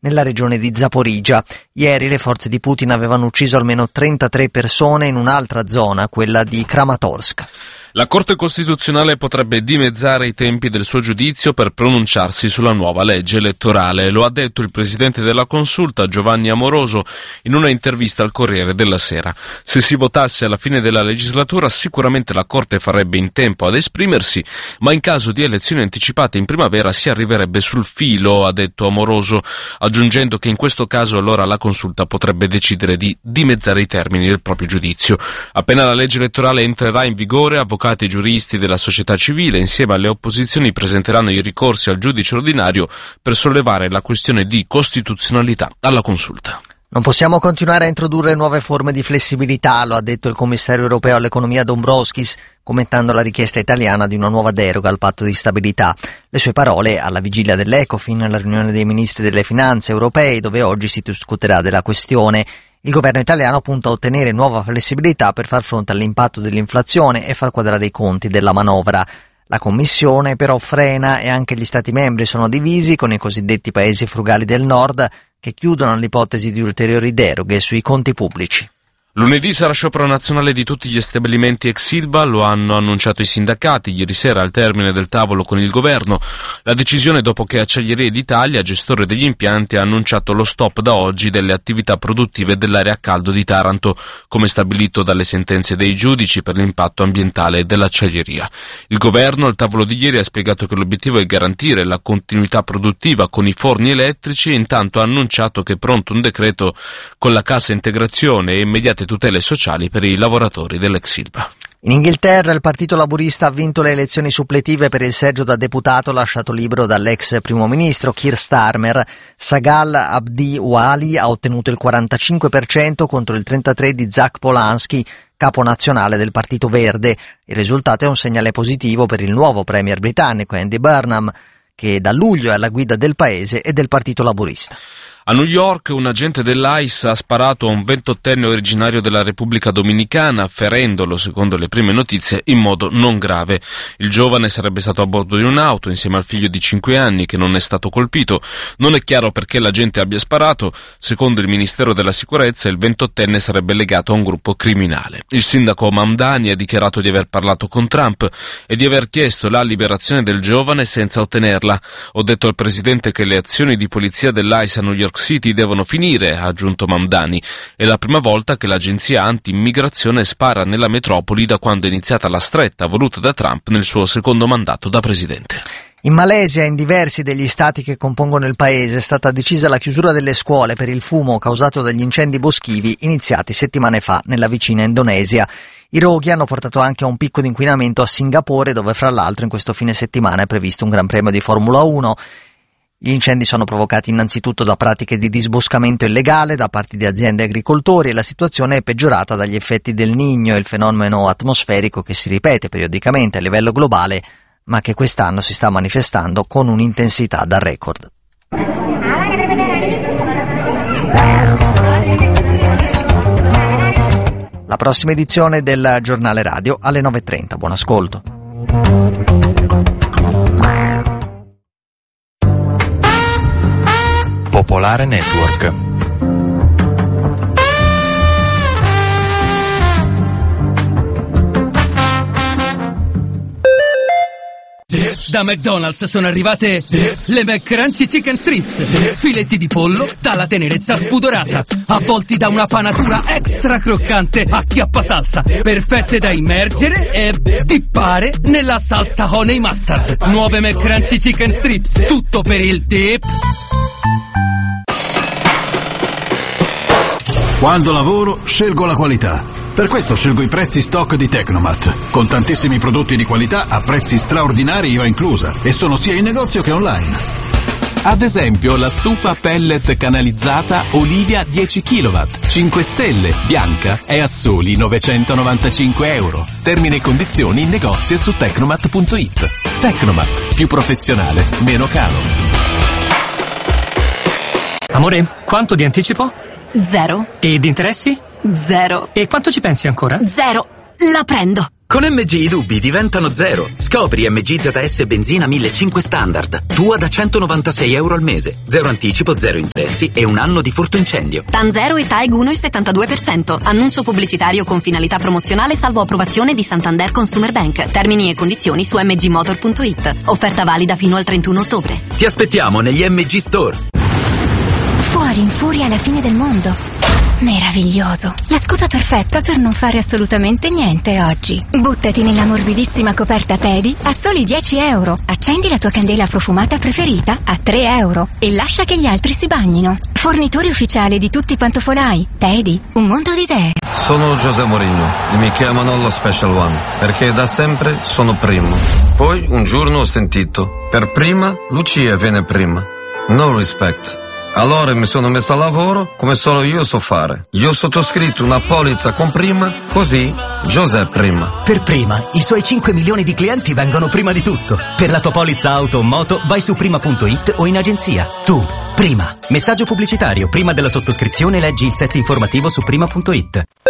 nella regione di Zaporizhzhia. Ieri le forze di Putin avevano ucciso almeno 33 persone in un'altra zona, quella di Kramatorsk. La Corte Costituzionale potrebbe dimezzare i tempi del suo giudizio per pronunciarsi sulla nuova legge elettorale. Lo ha detto il presidente della Consulta, Giovanni Amoroso, in una intervista al Corriere della Sera. Se si votasse alla fine della legislatura, sicuramente la Corte farebbe in tempo ad esprimersi, ma in caso di elezioni anticipate in primavera si arriverebbe sul filo, ha detto Amoroso, aggiungendo che in questo caso allora la Consulta potrebbe decidere di dimezzare i termini del proprio giudizio. Appena la legge elettorale entrerà in vigore, avvocati e giuristi della società civile insieme alle opposizioni presenteranno i ricorsi al giudice ordinario per sollevare la questione di costituzionalità alla Consulta. Non possiamo continuare a introdurre nuove forme di flessibilità, lo ha detto il commissario europeo all'economia Dombrovskis, commentando la richiesta italiana di una nuova deroga al patto di stabilità. Le sue parole alla vigilia dell'Ecofin, la riunione dei ministri delle finanze europei, dove oggi si discuterà della questione. Il governo italiano punta a ottenere nuova flessibilità per far fronte all'impatto dell'inflazione e far quadrare i conti della manovra. La Commissione però frena e anche gli Stati membri sono divisi, con i cosiddetti paesi frugali del nord che chiudono all'ipotesi di ulteriori deroghe sui conti pubblici. Lunedì sarà sciopero nazionale di tutti gli stabilimenti ex Ilva, lo hanno annunciato i sindacati ieri sera al termine del tavolo con il governo. La decisione dopo che Acciaierie d'Italia, gestore degli impianti, ha annunciato lo stop da oggi delle attività produttive dell'area a caldo di Taranto, come stabilito dalle sentenze dei giudici per l'impatto ambientale dell'acciaieria. Il governo al tavolo di ieri ha spiegato che l'obiettivo è garantire la continuità produttiva con i forni elettrici e intanto ha annunciato che è pronto un decreto con la cassa integrazione e immediate tutele sociali per i lavoratori dell'ex Ilva. In Inghilterra il Partito Laburista ha vinto le elezioni suppletive per il seggio da deputato lasciato libero dall'ex primo ministro Keir Starmer. Sagal Abdi Wali ha ottenuto il 45% contro il 33% di Zach Polanski, capo nazionale del Partito Verde. Il risultato è un segnale positivo per il nuovo premier britannico Andy Burnham, che da luglio è alla guida del paese e del Partito Laburista. A New York un agente dell'ICE ha sparato a un 28enne originario della Repubblica Dominicana, ferendolo, secondo le prime notizie, in modo non grave. Il giovane sarebbe stato a bordo di un'auto insieme al figlio di 5 anni che non è stato colpito. Non è chiaro perché l'agente abbia sparato. Secondo il Ministero della Sicurezza il 28enne sarebbe legato a un gruppo criminale. Il sindaco Mamdani ha dichiarato di aver parlato con Trump e di aver chiesto la liberazione del giovane senza ottenerla. Ho detto al presidente che le azioni di polizia dell'ICE a New York City devono finire, ha aggiunto Mamdani. È la prima volta che l'agenzia anti-immigrazione spara nella metropoli da quando è iniziata la stretta voluta da Trump nel suo secondo mandato da presidente. In Malesia e in diversi degli stati che compongono il paese è stata decisa la chiusura delle scuole per il fumo causato dagli incendi boschivi iniziati settimane fa nella vicina Indonesia. I roghi hanno portato anche a un picco di inquinamento a Singapore, dove fra l'altro in questo fine settimana è previsto un Gran Premio di Formula 1. Gli incendi sono provocati innanzitutto da pratiche di disboscamento illegale da parte di aziende e agricoltori e la situazione è peggiorata dagli effetti del Niño, il fenomeno atmosferico che si ripete periodicamente a livello globale, ma che quest'anno si sta manifestando con un'intensità da record. La prossima edizione del Giornale Radio alle 9:30. Buon ascolto. Popolare Network. Da McDonald's sono arrivate le McCrunchy Chicken Strips, filetti di pollo dalla tenerezza spudorata, avvolti da una panatura extra croccante a chiappasalsa, perfette da immergere e dippare nella salsa honey mustard. Nuove McCrunchy Chicken Strips, tutto per il dip. Quando lavoro, scelgo la qualità. Per questo scelgo i prezzi stock di Tecnomat, con tantissimi prodotti di qualità a prezzi straordinari IVA inclusa, e sono sia in negozio che online. Ad esempio la stufa pellet canalizzata Olivia 10 kW, 5 stelle, bianca, è a soli €995. Termini e condizioni in negozio su tecnomat.it. Tecnomat, più professionale, meno caro. Amore, quanto di anticipo? 0. E di interessi? 0. E quanto ci pensi ancora? 0. La prendo. Con MG i dubbi diventano zero. Scopri MG ZS benzina 1500 standard. Tua da €196 al mese. Zero anticipo, zero interessi e un anno di furto incendio. TAN 0 e TAEG 1,72%. Annuncio pubblicitario con finalità promozionale salvo approvazione di Santander Consumer Bank. Termini e condizioni su mgmotor.it. Offerta valida fino al 31 ottobre. Ti aspettiamo negli MG Store. Fuori in furia alla fine del mondo. Meraviglioso. La scusa perfetta per non fare assolutamente niente oggi. Buttati nella morbidissima coperta Teddy a soli €10. Accendi la tua candela profumata preferita a €3 e lascia che gli altri si bagnino. Fornitore ufficiale di tutti i pantofolai. Teddy, un mondo di idee. Sono José Mourinho e mi chiamano lo Special One perché da sempre sono primo. Poi un giorno ho sentito: per prima Lucia viene prima. No respect. Allora mi sono messo a lavoro come solo io so fare. Gli ho sottoscritto una polizza con Prima, così José Prima. Per Prima, i suoi 5 milioni di clienti vengono prima di tutto. Per la tua polizza auto o moto vai su prima.it o in agenzia. Tu, Prima. Messaggio pubblicitario. Prima della sottoscrizione leggi il set informativo su prima.it.